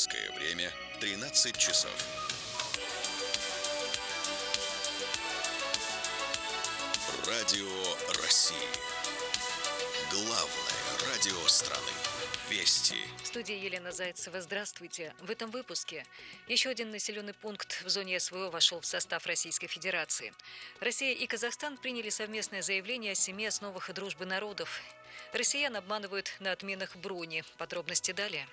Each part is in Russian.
Московское время 13 часов. Радио России. Главное радио страны. Вести. В студии Елена Зайцева. Здравствуйте. В этом выпуске еще один населенный пункт в зоне СВО вошел в состав Российской Федерации. Россия и Казахстан приняли совместное заявление о 7 основах дружбы народов. Россиян обманывают на отменах брони. Подробности далее.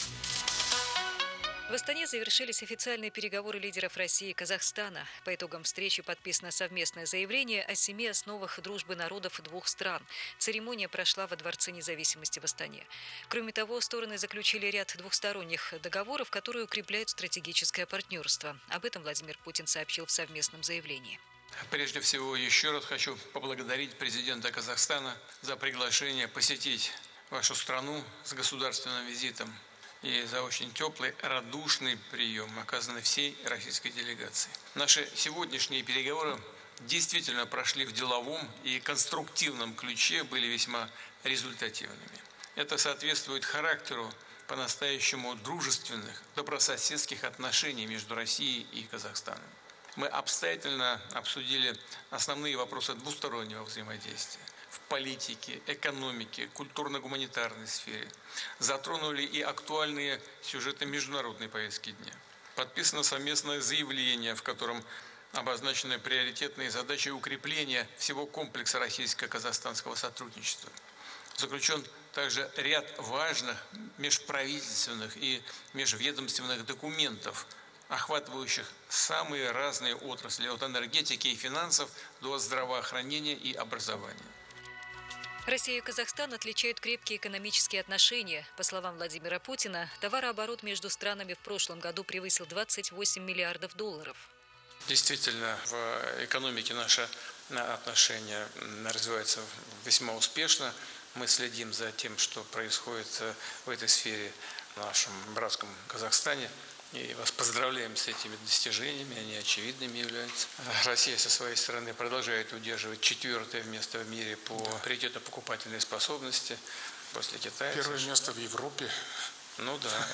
В Астане завершились официальные переговоры лидеров России и Казахстана. По итогам встречи подписано совместное заявление о 7 основах дружбы народов двух стран. Церемония прошла во Дворце независимости в Астане. Кроме того, стороны заключили ряд двухсторонних договоров, которые укрепляют стратегическое партнерство. Об этом Владимир Путин сообщил в совместном заявлении. Прежде всего, еще раз хочу поблагодарить президента Казахстана за приглашение посетить вашу страну с государственным визитом и за очень теплый, радушный прием, оказанный всей российской делегации. Наши сегодняшние переговоры действительно прошли в деловом и конструктивном ключе, были весьма результативными. Это соответствует характеру по-настоящему дружественных, добрососедских отношений между Россией и Казахстаном. Мы обстоятельно обсудили основные вопросы двустороннего взаимодействия в политике, экономике, культурно-гуманитарной сфере. Затронули и актуальные сюжеты международной повестки дня. Подписано совместное заявление, в котором обозначены приоритетные задачи укрепления всего комплекса российско-казахстанского сотрудничества. Заключен также ряд важных межправительственных и межведомственных документов, охватывающих самые разные отрасли, от энергетики и финансов до здравоохранения и образования. Россию и Казахстан отличают крепкие экономические отношения. По словам Владимира Путина, товарооборот между странами в прошлом году превысил 28 миллиардов долларов. Действительно, в экономике наши отношения развиваются весьма успешно. Мы следим за тем, что происходит в этой сфере в нашем братском Казахстане. И вас поздравляем с этими достижениями, они очевидными являются. Россия со своей стороны продолжает удерживать 4-е место в мире по приоритету покупательной способности после Китая. 1-е место в Европе. Ну да,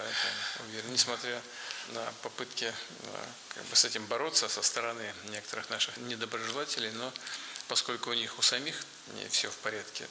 это уверен. Несмотря на попытки с этим бороться со стороны некоторых наших недоброжелателей, но поскольку у них у самих не все в порядке,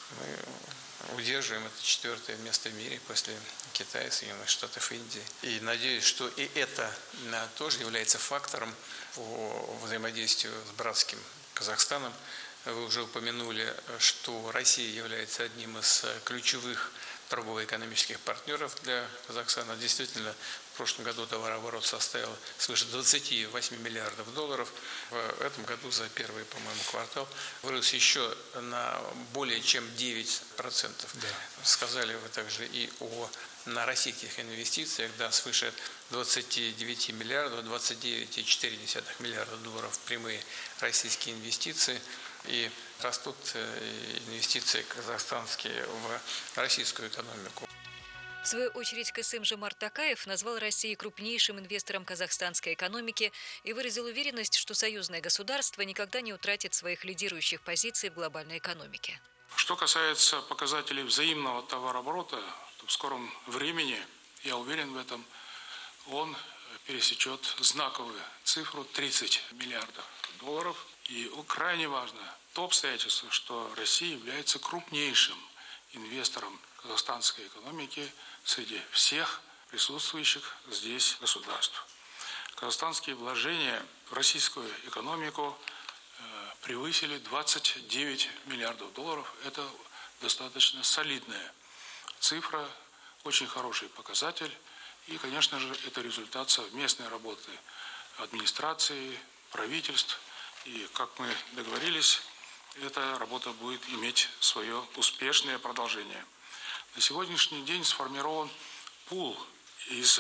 мы удерживаем это 4-е место в мире после Китая, Соединенных Штатов, Индии. И надеюсь, что и это тоже является фактором по взаимодействию с братским Казахстаном. Вы уже упомянули, что Россия является одним из ключевых торгово-экономических партнеров для Казахстана. Действительно, в прошлом году товарооборот составил свыше 28 миллиардов долларов. В этом году за первый, по-моему, квартал вырос еще на более чем 9%. Да. Сказали вы также и на российских инвестициях, свыше 29 миллиардов, 29,4 миллиарда долларов прямые российские инвестиции. И растут инвестиции казахстанские в российскую экономику. В свою очередь Касым-Жомарт Токаев назвал Россию крупнейшим инвестором казахстанской экономики и выразил уверенность, что союзное государство никогда не утратит своих лидирующих позиций в глобальной экономике. Что касается показателей взаимного товарооборота, то в скором времени, я уверен в этом, он пересечет знаковую цифру 30 миллиардов долларов. И крайне важно то обстоятельство, что Россия является крупнейшим инвестором казахстанской экономики среди всех присутствующих здесь государств. Казахстанские вложения в российскую экономику превысили 29 миллиардов долларов. Это достаточно солидная цифра, очень хороший показатель. И, конечно же, это результат совместной работы администрации, правительств. И, как мы договорились, эта работа будет иметь свое успешное продолжение. На сегодняшний день сформирован пул из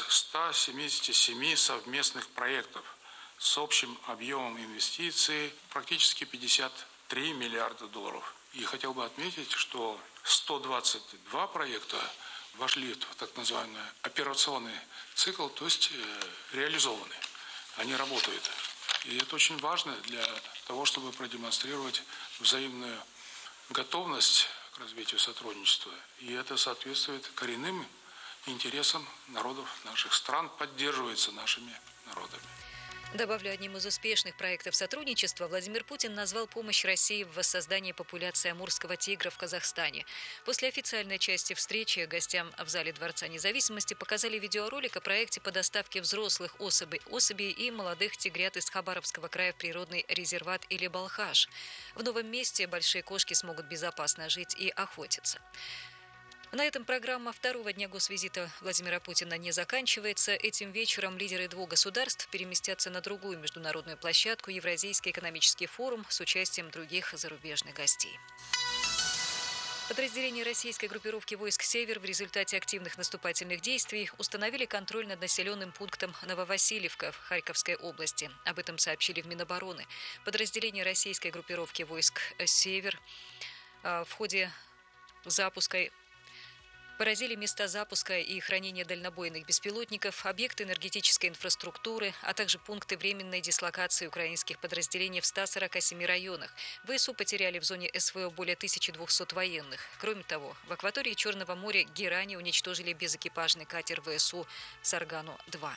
177 совместных проектов с общим объемом инвестиций практически 53 миллиарда долларов. И хотел бы отметить, что 122 проекта вошли в так называемый операционный цикл, то есть реализованы. Они работают. И это очень важно для того, чтобы продемонстрировать взаимную готовность к развитию сотрудничества. И это соответствует коренным интересам народов наших стран, поддерживается нашими народами. Добавлю, одним из успешных проектов сотрудничества Владимир Путин назвал помощь России в воссоздании популяции амурского тигра в Казахстане. После официальной части встречи гостям в зале Дворца независимости показали видеоролик о проекте по доставке взрослых особей и молодых тигрят из Хабаровского края в природный резерват или Балхаш. В новом месте большие кошки смогут безопасно жить и охотиться. На этом программа второго дня госвизита Владимира Путина не заканчивается. Этим вечером лидеры двух государств переместятся на другую международную площадку Евразийский экономический форум с участием других зарубежных гостей. Подразделения российской группировки войск «Север» в результате активных наступательных действий установили контроль над населенным пунктом Нововасильевка в Харьковской области. Об этом сообщили в Минобороны. Подразделения российской группировки войск «Север» в ходе запуска поразили места запуска и хранения дальнобойных беспилотников, объекты энергетической инфраструктуры, а также пункты временной дислокации украинских подразделений в 147 районах. ВСУ потеряли в зоне СВО более 1200 военных. Кроме того, в акватории Черного моря Герани уничтожили безэкипажный катер ВСУ «Саргану-2».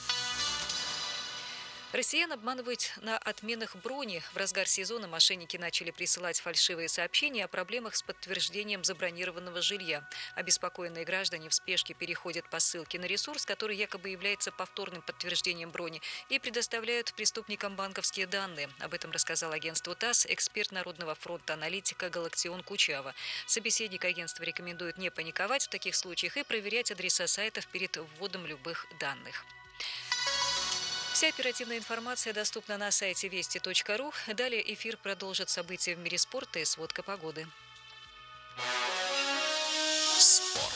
Россиян обманывают на отменах брони. В разгар сезона мошенники начали присылать фальшивые сообщения о проблемах с подтверждением забронированного жилья. Обеспокоенные граждане в спешке переходят по ссылке на ресурс, который якобы является повторным подтверждением брони, и предоставляют преступникам банковские данные. Об этом рассказал агентству ТАСС эксперт Народного фронта аналитика Галактион Кучава. Собеседник агентства рекомендует не паниковать в таких случаях и проверять адреса сайтов перед вводом любых данных. Вся оперативная информация доступна на сайте вести.ру. Далее эфир продолжит события в мире спорта и сводка погоды. Спорт.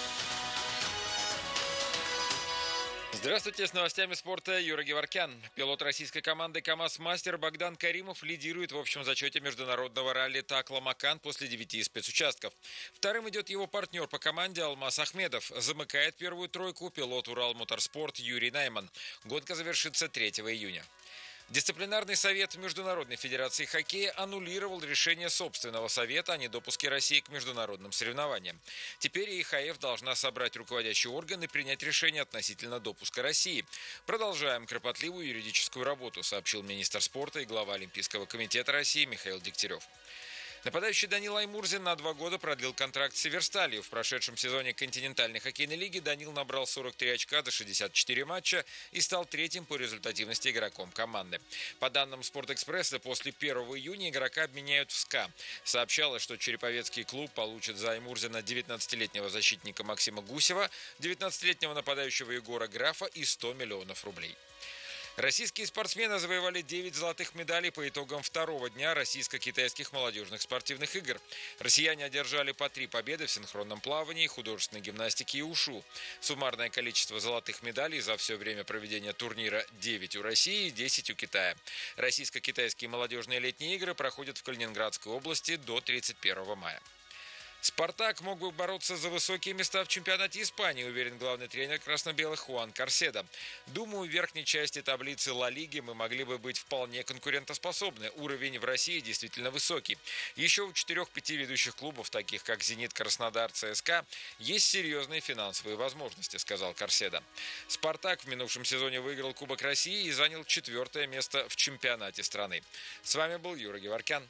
Здравствуйте, с новостями спорта Юра Геворкян. Пилот российской команды КамАЗ-мастер Богдан Каримов лидирует в общем зачете международного ралли Такла-Макан после 9 спецучастков. Вторым идет его партнер по команде Алмаз Ахмедов. Замыкает первую тройку пилот Урал Моторспорт Юрий Найман. Гонка завершится 3 июня. Дисциплинарный совет Международной федерации хоккея аннулировал решение собственного совета о недопуске России к международным соревнованиям. Теперь ИХФ должна собрать руководящий орган и принять решение относительно допуска России. Продолжаем кропотливую юридическую работу, сообщил министр спорта и глава Олимпийского комитета России Михаил Дегтярев. Нападающий Данил Аймурзин на 2 года продлил контракт с Северсталью. В прошедшем сезоне континентальной хоккейной лиги Данил набрал 43 очка за 64 матча и стал третьим по результативности игроком команды. По данным «Спортэкспресса», после 1 июня игрока обменяют в СКА. Сообщалось, что Череповецкий клуб получит за Аймурзина 19-летнего защитника Максима Гусева, 19-летнего нападающего Егора Графа и 100 миллионов рублей. Российские спортсмены завоевали 9 золотых медалей по итогам второго дня российско-китайских молодежных спортивных игр. Россияне одержали по 3 победы в синхронном плавании, художественной гимнастике и ушу. Суммарное количество золотых медалей за все время проведения турнира 9 у России и 10 у Китая. Российско-китайские молодежные летние игры проходят в Калининградской области до 31 мая. «Спартак» мог бы бороться за высокие места в чемпионате Испании, уверен главный тренер красно-белых Хуан Карседо. «Думаю, в верхней части таблицы Ла Лиги мы могли бы быть вполне конкурентоспособны. Уровень в России действительно высокий. Еще у 4-5 ведущих клубов, таких как «Зенит», «Краснодар», ЦСКА, есть серьезные финансовые возможности», — сказал Карседо. «Спартак» в минувшем сезоне выиграл Кубок России и занял 4-е место в чемпионате страны. С вами был Юра Геворкян.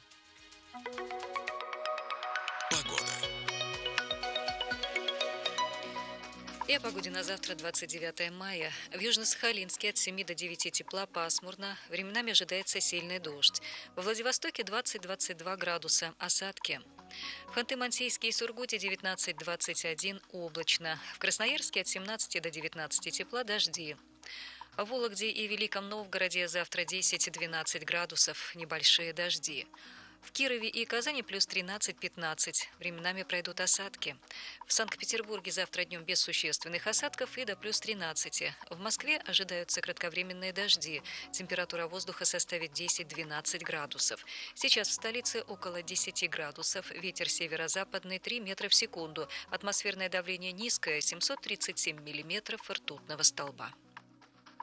И о погоде на завтра, 29 мая. В Южно-Сахалинске от 7 до 9 тепла, пасмурно. Временами ожидается сильный дождь. Во Владивостоке 20-22 градуса, осадки. В Ханты-Мансийске и Сургуте 19-21, облачно. В Красноярске от 17 до 19 тепла, дожди. В Вологде и Великом Новгороде завтра 10-12 градусов, небольшие дожди. В Кирове и Казани плюс 13-15. Временами пройдут осадки. В Санкт-Петербурге завтра днем без существенных осадков и до плюс 13. В Москве ожидаются кратковременные дожди. Температура воздуха составит 10-12 градусов. Сейчас в столице около 10 градусов. Ветер северо-западный 3 метра в секунду. Атмосферное давление низкое 737 миллиметров ртутного столба.